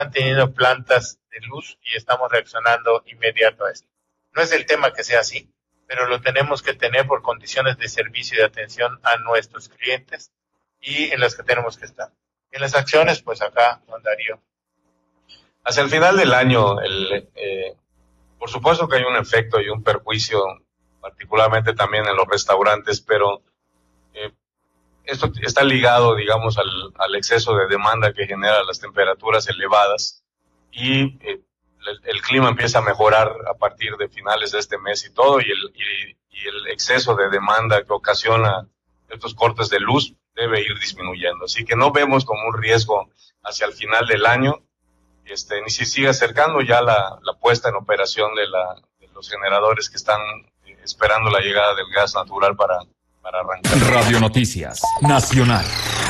teniendo plantas de luz y estamos reaccionando inmediato a esto. No es el tema que sea así, pero lo tenemos que tener por condiciones de servicio y de atención a nuestros clientes y en las que tenemos que estar. En las acciones, pues acá, don Darío. Hacia el final del año, por supuesto que hay un efecto y un perjuicio, particularmente también en los restaurantes, pero esto está ligado, digamos, al exceso de demanda que genera las temperaturas elevadas y el clima empieza a mejorar a partir de finales de este mes y todo, y el exceso de demanda que ocasiona estos cortes de luz debe ir disminuyendo. Así que no vemos como un riesgo hacia el final del año, ni si sigue acercando ya la puesta en operación de los generadores que están esperando la llegada del gas natural para arrancar. Radio Noticias Nacional.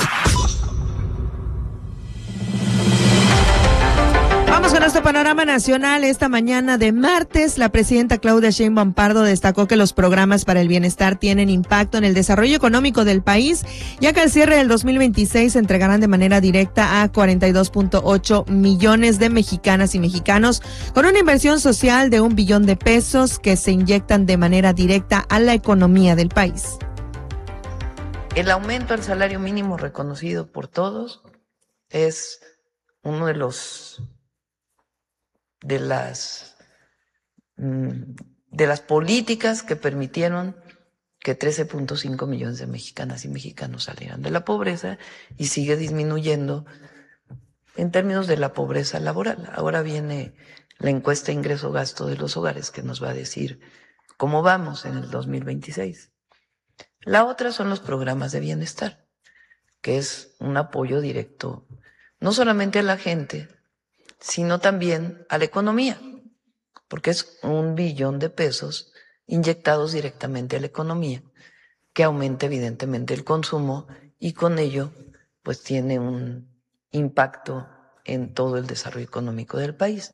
Vamos con nuestro panorama nacional. Esta mañana de martes, la presidenta Claudia Sheinbaum Pardo destacó que los programas para el bienestar tienen impacto en el desarrollo económico del país, ya que al cierre del 2026 se entregarán de manera directa a 42.8 millones de mexicanas y mexicanos, con una inversión social de $1 billón que se inyectan de manera directa a la economía del país. El aumento al salario mínimo reconocido por todos es uno de las políticas que permitieron que 13.5 millones de mexicanas y mexicanos salieran de la pobreza y sigue disminuyendo en términos de la pobreza laboral. Ahora viene la encuesta ingreso-gasto de los hogares que nos va a decir cómo vamos en el 2026. La otra son los programas de bienestar, que es un apoyo directo no solamente a la gente, sino también a la economía, porque es $1 billón inyectados directamente a la economía, que aumenta evidentemente el consumo y con ello pues tiene un impacto en todo el desarrollo económico del país.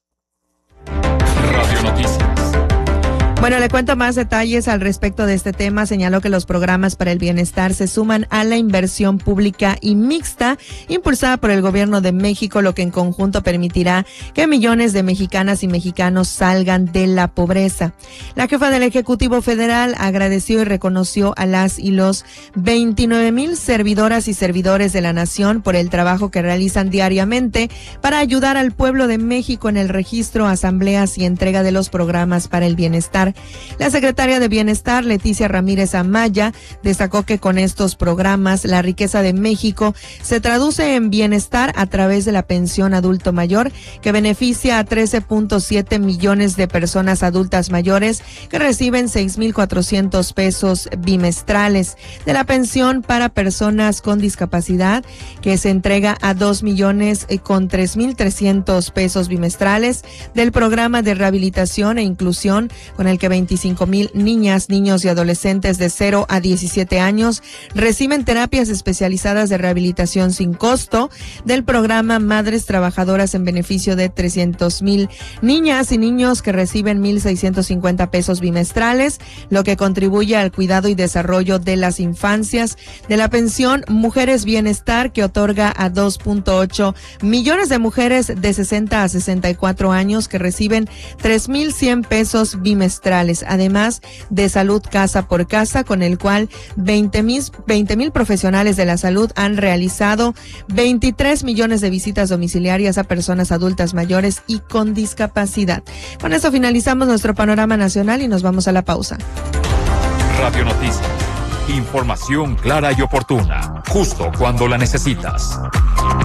Radio Noticias. Bueno, le cuento más detalles al respecto de este tema. Señaló que los programas para el bienestar se suman a la inversión pública y mixta impulsada por el gobierno de México, lo que en conjunto permitirá que millones de mexicanas y mexicanos salgan de la pobreza. La jefa del Ejecutivo Federal agradeció y reconoció a las y los 29,000 servidoras y servidores de la nación por el trabajo que realizan diariamente para ayudar al pueblo de México en el registro, asambleas y entrega de los programas para el bienestar. La secretaria de Bienestar, Leticia Ramírez Amaya, destacó que con estos programas la riqueza de México se traduce en bienestar a través de la pensión adulto mayor, que beneficia a 13.7 millones de personas adultas mayores que reciben 6,400 pesos bimestrales, de la pensión para personas con discapacidad, que se entrega a 2 millones con 3,300 pesos bimestrales, del programa de rehabilitación e inclusión con el que 25,000 niñas, niños y adolescentes de 0 a 17 años reciben terapias especializadas de rehabilitación sin costo, del programa Madres Trabajadoras en beneficio de 300,000 niñas y niños que reciben 1,650 pesos bimestrales, lo que contribuye al cuidado y desarrollo de las infancias, de la pensión Mujeres Bienestar, que otorga a 2.8 millones de mujeres de 60 a 64 años que reciben 3,100 pesos bimestrales, además de Salud Casa por Casa, con el cual 20,000 profesionales de la salud han realizado 23 millones de visitas domiciliarias a personas adultas mayores y con discapacidad. Con esto finalizamos nuestro panorama nacional y nos vamos a la pausa. Radio Noticias. Información clara y oportuna, justo cuando la necesitas.